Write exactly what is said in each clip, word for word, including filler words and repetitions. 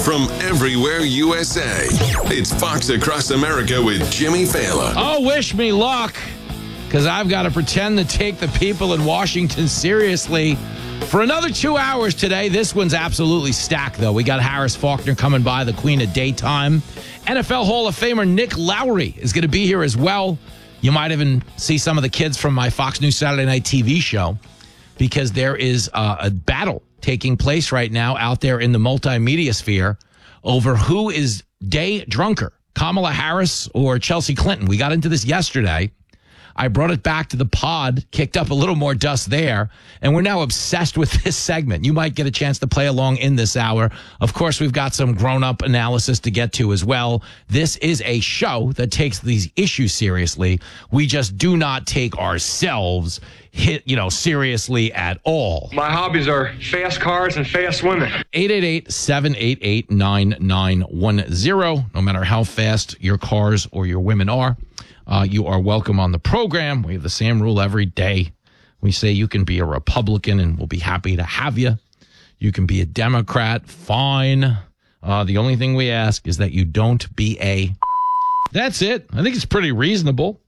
from everywhere U S A. It's Fox Across America with Jimmy Fallon. Oh, wish me luck, because I've got to pretend to take the people in Washington seriously for another two hours today. This one's absolutely stacked, though. We got Harris Faulkner coming by, the queen of daytime. N F L Hall of Famer Nick Lowry is going to be here as well. You might even see some of the kids from my Fox News Saturday Night T V show, because there is uh, a battle taking place right now out there in the multimedia sphere over who is day drunker, Kamala Harris or Chelsea Clinton. We got into this yesterday. I brought it back to the pod, kicked up a little more dust there, and we're now obsessed with this segment. You might get a chance to play along in this hour. Of course, we've got some grown-up analysis to get to as well. This is a show that takes these issues seriously. We just do not take ourselves hit, you know, seriously at all. My hobbies are fast cars and fast women. eight eight eight, seven eight eight, nine nine one zero. No matter how fast your cars or your women are, Uh, you are welcome on the program. We have the same rule every day. We say you can be a Republican and we'll be happy to have you. You can be a Democrat. Fine. Uh, the only thing we ask is that you don't be a... That's it. I think it's pretty reasonable.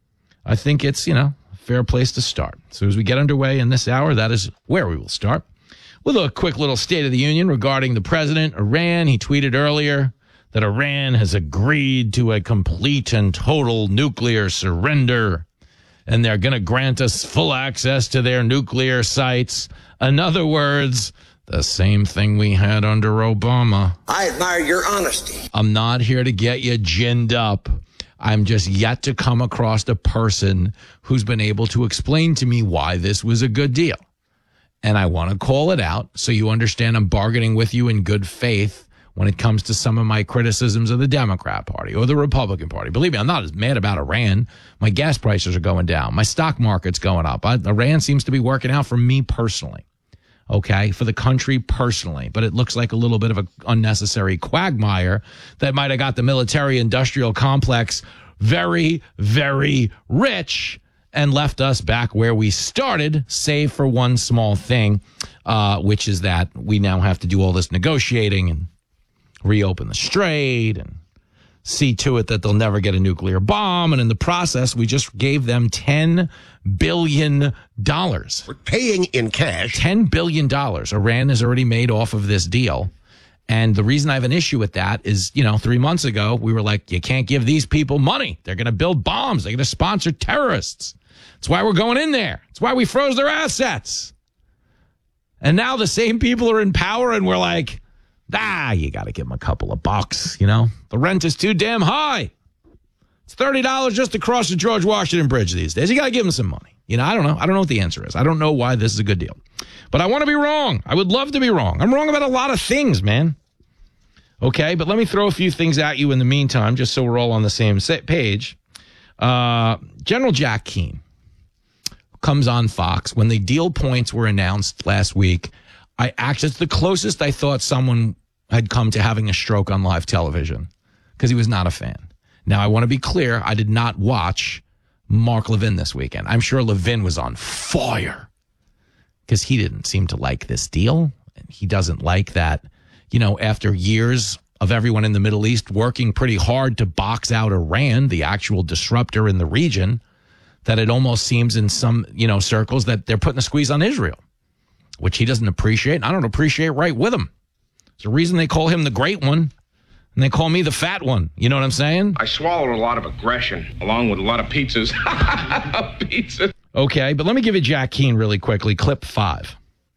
I think it's, you know, a fair place to start. So as we get underway in this hour, that is where we will start. With a quick little State of the Union regarding the president, Iran. He tweeted earlier that Iran has agreed to a complete and total nuclear surrender, and they're going to grant us full access to their nuclear sites. In other words, the same thing we had under Obama. I admire your honesty. I'm not here to get you ginned up. I'm just yet to come across a person who's been able to explain to me why this was a good deal. And I want to call it out so you understand I'm bargaining with you in good faith when it comes to some of my criticisms of the Democrat Party or the Republican Party. Believe me, I'm not as mad about Iran. My gas prices are going down. My stock market's going up. I, Iran seems to be working out for me personally, okay, for the country personally. But it looks like a little bit of an unnecessary quagmire that might have got the military-industrial complex very, very rich and left us back where we started, save for one small thing, uh, which is that we now have to do all this negotiating and reopen the strait and see to it that they'll never get a nuclear bomb. And in the process, we just gave them ten billion dollars. We're paying in cash. ten billion dollars. Iran has already made off of this deal. And the reason I have an issue with that is, you know, three months ago, we were like, you can't give these people money. They're going to build bombs. They're going to sponsor terrorists. That's why we're going in there. That's why we froze their assets. And now the same people are in power, and we're like, ah, you got to give them a couple of bucks, you know? The rent is too damn high. It's thirty dollars just to cross the George Washington Bridge these days. You got to give them some money. You know, I don't know. I don't know what the answer is. I don't know why this is a good deal. But I want to be wrong. I would love to be wrong. I'm wrong about a lot of things, man. Okay, but let me throw a few things at you in the meantime, just so we're all on the same page. Uh, General Jack Keane comes on Fox. When the deal points were announced last week, I actually, it's the closest I thought someone had come to having a stroke on live television, because he was not a fan. Now, I want to be clear. I did not watch Mark Levin this weekend. I'm sure Levin was on fire because he didn't seem to like this deal. He doesn't like that, you know, after years of everyone in the Middle East working pretty hard to box out Iran, the actual disruptor in the region, that it almost seems in some, you know, circles that they're putting a squeeze on Israel, which he doesn't appreciate. And I don't appreciate right with him. There's a reason they call him the great one, and they call me the fat one. You know what I'm saying? I swallowed a lot of aggression, along with a lot of pizzas. Pizza. Okay, but let me give you Jack Keane really quickly. Clip five.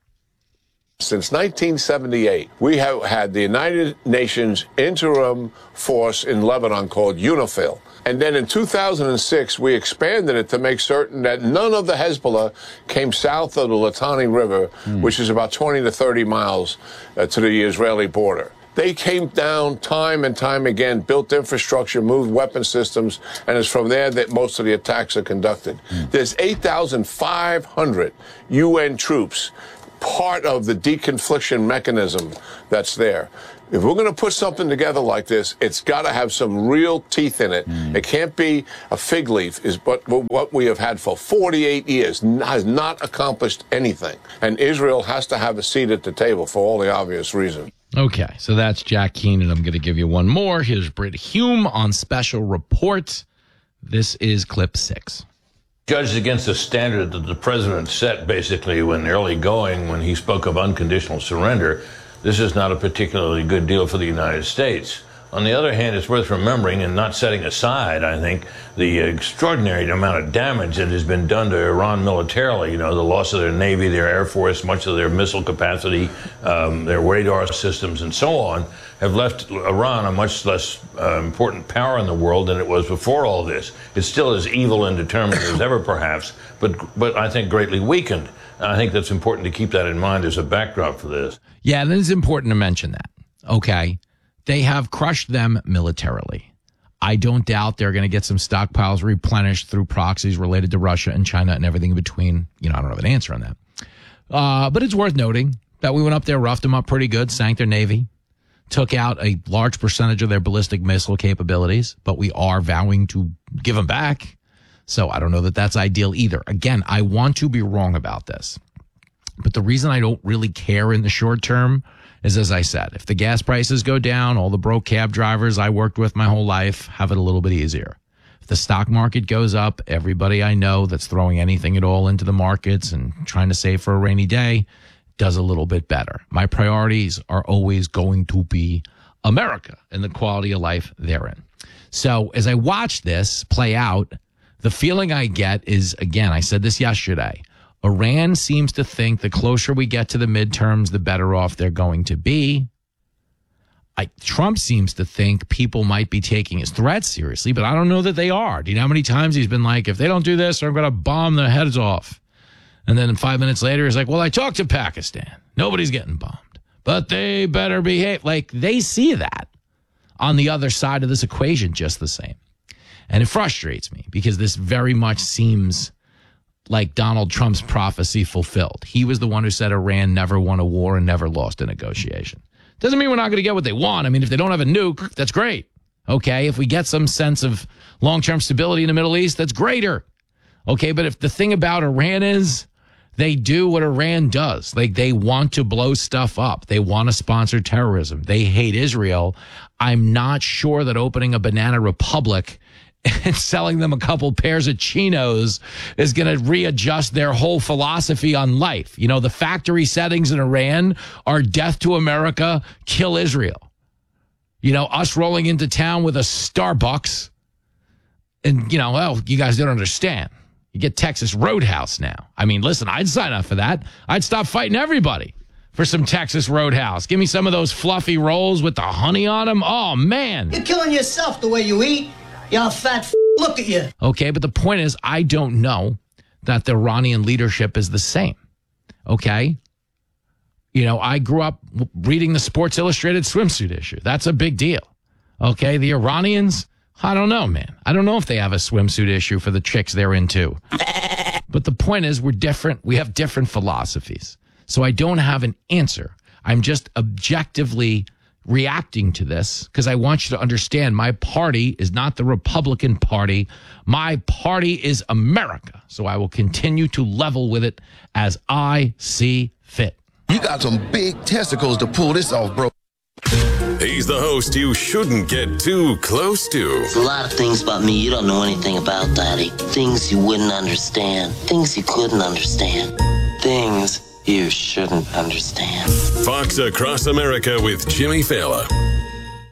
Since nineteen seventy-eight, we have had the United Nations interim force in Lebanon called UNIFIL. And then in two thousand six, we expanded it to make certain that none of the Hezbollah came south of the Litani River, mm. which is about twenty to thirty miles uh, to the Israeli border. They came down time and time again, built infrastructure, moved weapon systems, and it's from there that most of the attacks are conducted. Mm. There's eight thousand five hundred U N troops, part of the deconfliction mechanism that's there. If we're going to put something together like this, it's got to have some real teeth in it. Mm. It can't be a fig leaf, is what, what we have had for forty-eight years, has not accomplished anything. And Israel has to have a seat at the table for all the obvious reasons. Okay, so that's Jack Keenan. I'm going to give you one more. Here's Britt Hume on Special Report. This is clip six. Judged against the standard that the president set, basically, when early going, when he spoke of unconditional surrender, this is not a particularly good deal for the United States. On the other hand, it's worth remembering and not setting aside, I think, the extraordinary amount of damage that has been done to Iran militarily. You know, the loss of their Navy, their Air Force, much of their missile capacity, um, their radar systems, and so on, have left Iran a much less uh, important power in the world than it was before all this. It's still as evil and determined as ever, perhaps, but, but I think greatly weakened. And I think that's important to keep that in mind as a backdrop for this. Yeah, and it's important to mention that. Okay. They have crushed them militarily. I don't doubt they're going to get some stockpiles replenished through proxies related to Russia and China and everything in between. You know, I don't have an answer on that. Uh, but it's worth noting that we went up there, roughed them up pretty good, sank their Navy, took out a large percentage of their ballistic missile capabilities, but we are vowing to give them back. So I don't know that that's ideal either. Again, I want to be wrong about this. But the reason I don't really care in the short term is, as I said, if the gas prices go down, all the broke cab drivers I worked with my whole life have it a little bit easier. If the stock market goes up, everybody I know that's throwing anything at all into the markets and trying to save for a rainy day does a little bit better. My priorities are always going to be America and the quality of life therein. So as I watch this play out, the feeling I get is, again, I said this yesterday, Iran seems to think the closer we get to the midterms, the better off they're going to be. I, Trump seems to think people might be taking his threats seriously, but I don't know that they are. Do you know how many times he's been like, if they don't do this, I'm going to bomb their heads off? And then five minutes later, he's like, well, I talked to Pakistan. Nobody's getting bombed, but they better behave. Like, they see that on the other side of this equation just the same. And it frustrates me because this very much seems like Donald Trump's prophecy fulfilled. He was the one who said Iran never won a war and never lost a negotiation. Doesn't mean we're not going to get what they want. I mean, if they don't have a nuke, that's great. Okay, if we get some sense of long-term stability in the Middle East, that's greater. Okay, but if the thing about Iran is they do what Iran does, like they want to blow stuff up. They want to sponsor terrorism. They hate Israel. I'm not sure that opening a banana republic and selling them a couple pairs of chinos is going to readjust their whole philosophy on life. You know, the factory settings in Iran are death to America, kill Israel. You know, us rolling into town with a Starbucks and, you know, well, you guys don't understand. You get Texas Roadhouse now. I mean, listen, I'd sign up for that. I'd stop fighting everybody for some Texas Roadhouse. Give me some of those fluffy rolls with the honey on them. Oh, man. You're killing yourself the way you eat. Y'all fat f- look at you. Okay, but the point is, I don't know that the Iranian leadership is the same. Okay? You know, I grew up reading the Sports Illustrated swimsuit issue. That's a big deal. Okay, the Iranians, I don't know, man. I don't know if they have a swimsuit issue for the chicks they're into. But the point is, we're different. We have different philosophies. So I don't have an answer. I'm just objectively reacting to this because I want you to understand my party is not the Republican Party. My party is America. So I will continue to level with it as I see fit. You got some big testicles to pull this off, bro. He's the host you shouldn't get too close to. There's a lot of things about me you don't know anything about, Daddy. Things you wouldn't understand. Things you couldn't understand. Things you shouldn't understand. Fox Across America with Jimmy Fallon.